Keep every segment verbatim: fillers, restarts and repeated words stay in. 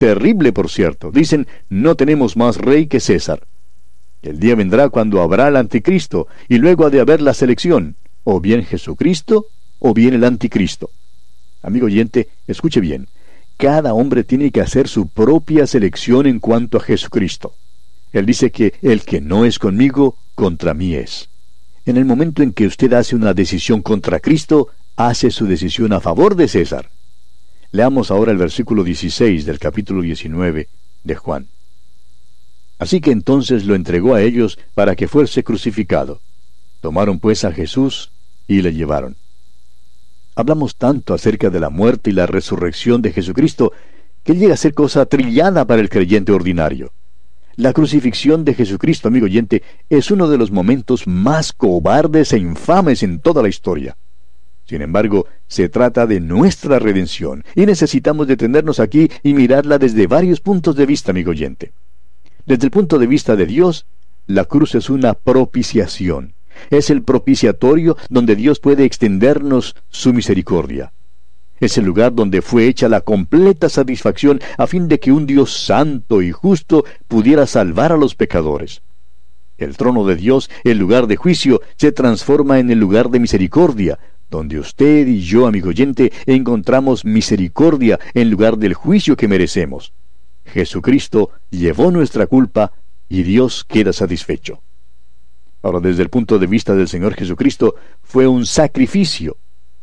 terrible, por cierto. Dicen, no tenemos más rey que César. El día vendrá cuando habrá el anticristo, y luego ha de haber la selección, o bien Jesucristo, o bien el anticristo. Amigo oyente, escuche bien. Cada hombre tiene que hacer su propia selección en cuanto a Jesucristo. Él dice que el que no es conmigo, contra mí es. En el momento en que usted hace una decisión contra Cristo, hace su decisión a favor de César. Leamos ahora el versículo dieciséis del capítulo diecinueve de Juan. Así que entonces lo entregó a ellos para que fuese crucificado. Tomaron pues a Jesús y le llevaron. Hablamos tanto acerca de la muerte y la resurrección de Jesucristo que llega a ser cosa trillada para el creyente ordinario. La crucifixión de Jesucristo, amigo oyente, es uno de los momentos más cobardes e infames en toda la historia. Sin embargo, se trata de nuestra redención, y necesitamos detenernos aquí y mirarla desde varios puntos de vista, amigo oyente. Desde el punto de vista de Dios, la cruz es una propiciación. Es el propiciatorio donde Dios puede extendernos su misericordia. Es el lugar donde fue hecha la completa satisfacción a fin de que un Dios santo y justo pudiera salvar a los pecadores. El trono de Dios, el lugar de juicio, se transforma en el lugar de misericordia, donde usted y yo, amigo oyente, encontramos misericordia en lugar del juicio que merecemos. Jesucristo llevó nuestra culpa y Dios queda satisfecho. Ahora, desde el punto de vista del Señor Jesucristo, fue un sacrificio.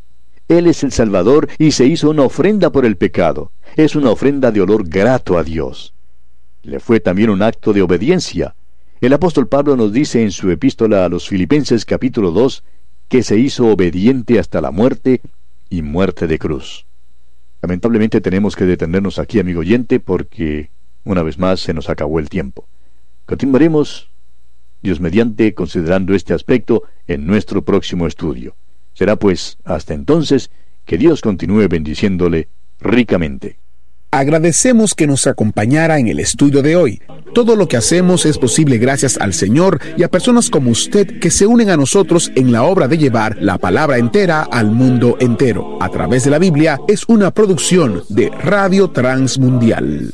Él es el Salvador y se hizo una ofrenda por el pecado. Es una ofrenda de olor grato a Dios. Le fue también un acto de obediencia. El apóstol Pablo nos dice en su epístola a los Filipenses capítulo dos, que se hizo obediente hasta la muerte y muerte de cruz. Lamentablemente tenemos que detenernos aquí, amigo oyente, porque una vez más se nos acabó el tiempo. Continuaremos, Dios mediante, considerando este aspecto en nuestro próximo estudio. Será pues hasta entonces que Dios continúe bendiciéndole ricamente. Agradecemos que nos acompañara en el estudio de hoy. Todo lo que hacemos es posible gracias al Señor y a personas como usted que se unen a nosotros en la obra de llevar la palabra entera al mundo entero. A través de la Biblia es una producción de Radio Transmundial.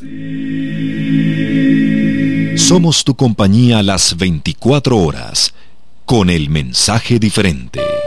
Somos tu compañía las veinticuatro horas, con el mensaje diferente.